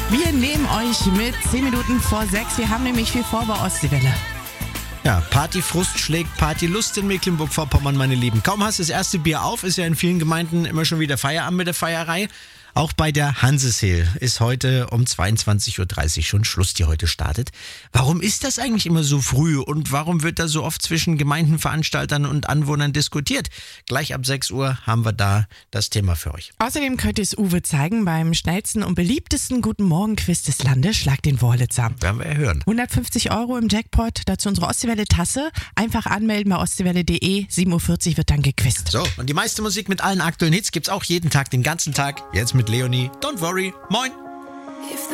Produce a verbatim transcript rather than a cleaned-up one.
Wir nehmen euch mit zehn Minuten vor sechs. Wir haben nämlich viel vor bei Ostseewelle. Ja, Partyfrust schlägt Partylust in Mecklenburg-Vorpommern, meine Lieben. Kaum hast du das erste Bier auf, ist ja in vielen Gemeinden immer schon wieder Feierabend mit der Feierei. Auch bei der Hanseseel ist heute um zweiundzwanzig Uhr dreißig schon Schluss, die heute startet. Warum ist das eigentlich immer so früh und warum wird da so oft zwischen Gemeindenveranstaltern und Anwohnern diskutiert? Gleich ab sechs Uhr haben wir da das Thema für euch. Außerdem könnt ihr es Uwe zeigen beim schnellsten und beliebtesten Guten Morgen-Quiz des Landes. Schlag den Wurlitzer. Werden wir ja hören. hundertfünfzig Euro im Jackpot, dazu unsere Ostseewelle-Tasse. Einfach anmelden bei ostseewelle punkt de. sieben Uhr vierzig wird dann gequizt. So, und die meiste Musik mit allen aktuellen Hits gibt's auch jeden Tag, den ganzen Tag. Jetzt mit Leonie. Don't worry. Moin.